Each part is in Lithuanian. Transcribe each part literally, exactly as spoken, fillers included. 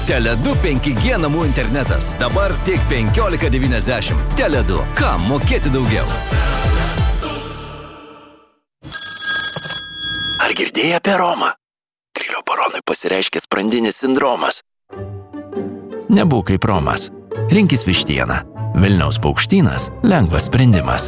Tele du penki G namų internetas. Dabar tik penkiolika devyniasdešimt. Tele du. Kam mokėti daugiau? Ar girdėjai apie Romą? Krilio baronui pasireiškia sprandinis sindromas. Nebūk kaip Romas. Rinkis vištieną. Vilniaus paukštynas – lengvas sprendimas.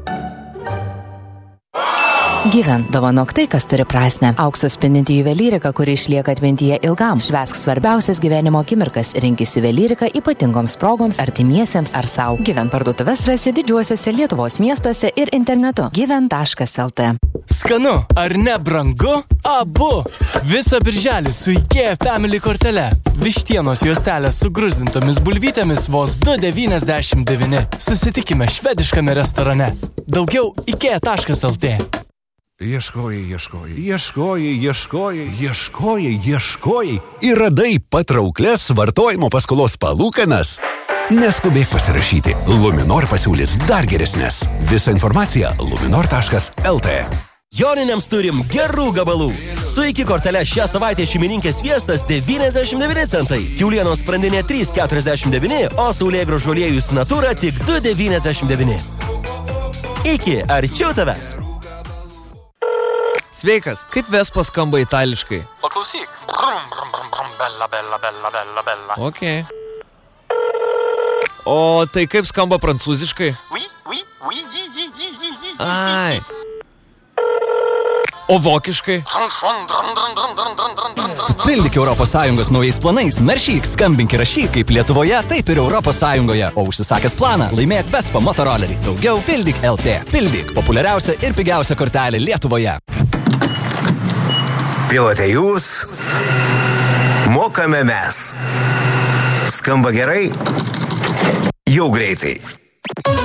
Given. Dovanok tai, kas turi prasmę. Auksu spindinti juvelyrika, kuri išlieka atmintyje ilgam. Švęsk svarbiausias gyvenimo akimirkas. Rinkis juvelyriką ypatingoms progoms, artimiesiems ar sau. Given parduotuves rasi didžiuosiuose Lietuvos miestuose ir internetu. given taškas el te. Skanu, ar ne brangu? Abu. Visą birželį su IKEA Family kortele. Vištienos juostelės su gruzdintomis bulvytėmis vos du devyniasdešimt devyni. Susitikime švediškame restorane. Daugiau IKEA taškas el te. Ieškojai, ieškojai, ieškojai, ieškojai, ieškojai, ieškojai ir radai patrauklias vartojimo paskolos palūkanas. Neskubėk pasirašyti. Luminor pasiūlys dar geresnės. Visa informacija luminor taškas el te. Joniniams turim gerų gabalų. Su iki kortelė šią savaitę šeimininkės sviestas devyniasdešimt devyni centai. Kiaulienos sprandinė trys keturiasdešimt devyni, o saulėgrąžų aliejus Natura tik du devyniasdešimt devyni. Iki arčiau tavęs. Sveikas, kaip Vespa skamba itališkai? Paklausyk. Brum, brum, brum, brum, bella, bella, bella, bella, bella. Ok. O tai kaip skamba prancūziškai? Oui, oui, oui, oui, oui, oui, oui. Ai. O vokiškai? Supildyk Europos Sąjungos naujais planais, naršyk, skambink ir rašyk kaip Lietuvoje, taip ir Europos Sąjungoje. O užsisakęs planą, laimėk Vespa motorolerį. Daugiau pildyk el te. Pildyk populiariausia ir pigiausia kortelė Lietuvoje. Pilote jūs, mokame mes. Skamba gerai? Jau greitai.